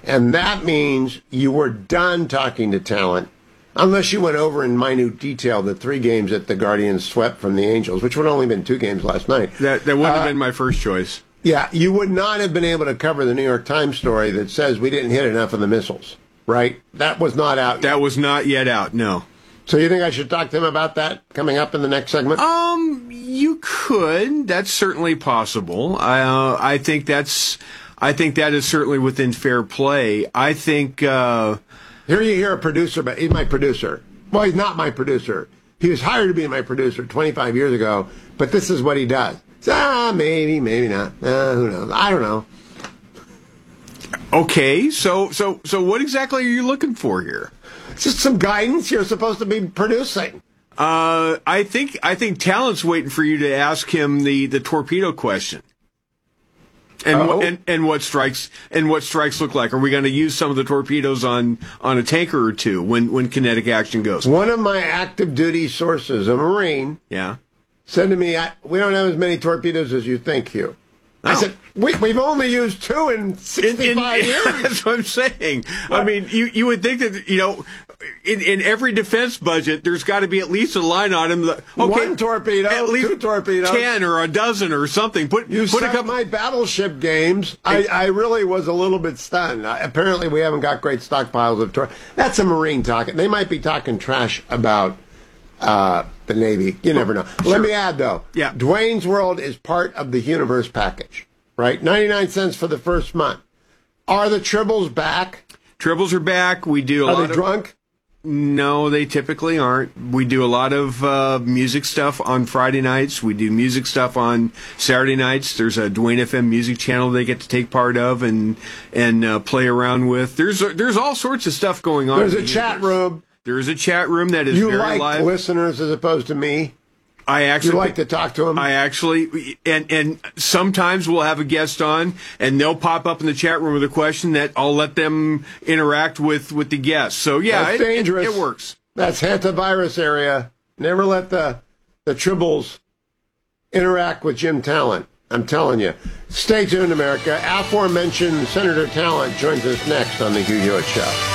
And that means you were done talking to talent, unless you went over in minute detail the 3 games that the Guardians swept from the Angels, which would only have been 2 games last night. That wouldn't have been my first choice. Yeah, you would not have been able to cover the New York Times story that says we didn't hit enough of the missiles, right? That was not out yet. That was not yet out, no. So you think I should talk to him about that coming up in the next segment? You could. That's certainly possible. I think that is certainly within fair play. I think here you hear a producer, but he's my producer. Well, he's not my producer. He was hired to be my producer 25 years ago, but this is what he does. Maybe, maybe not. Who knows? I don't know. Okay, so what exactly are you looking for here? Just some guidance. You're supposed to be producing. I think talent's waiting for you to ask him the torpedo question. And what strikes look like. Are we going to use some of the torpedoes on a tanker or two when kinetic action goes? One of my active duty sources, a Marine, said to me, "We don't have as many torpedoes as you think, Hugh." I said, we've only used 2 in 65 years. That's what I'm saying. What? I mean, you would think that, in every defense budget, there's got to be at least a line item. Okay, 1 torpedo, at least 2 torpedoes. 10 or a dozen or something. Put a couple my battleship games. I really was a little bit stunned. Apparently, we haven't got great stockpiles of torpedoes. That's a Marine talking. They might be talking trash about the Navy. You never know. Sure. Let me add, though. Yeah. Dwayne's World is part of the Universe package, right? 99 cents for the first month. Are the Tribbles back? Tribbles are back. We do a lot of... Are they drunk? No, they typically aren't. We do a lot of music stuff on Friday nights. We do music stuff on Saturday nights. There's a Dwayne FM music channel they get to take part of and play around with. There's all sorts of stuff going on. There's a chat room. There's a chat room that is very live. You like listeners as opposed to me? You like to talk to them? I actually, and sometimes we'll have a guest on, and they'll pop up in the chat room with a question that I'll let them interact with the guest. So, yeah, that's dangerous. It works. That's hantavirus area. Never let the Tribbles interact with Jim Talent. I'm telling you. Stay tuned, America. Aforementioned Senator Talent joins us next on The Hugh Hewitt Show.